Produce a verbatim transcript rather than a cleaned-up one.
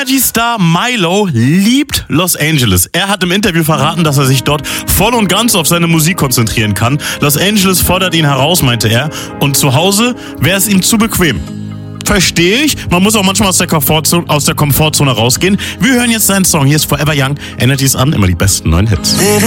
Energy-Star Milo liebt Los Angeles. Er hat im Interview verraten, dass er sich dort voll und ganz auf seine Musik konzentrieren kann. Los Angeles fordert ihn heraus, meinte er. Und zu Hause wäre es ihm zu bequem. Verstehe ich. Man muss auch manchmal aus der Komfortzone, aus der Komfortzone rausgehen. Wir hören jetzt seinen Song. Hier ist Forever Young. Energy's an, immer die besten neuen Hits.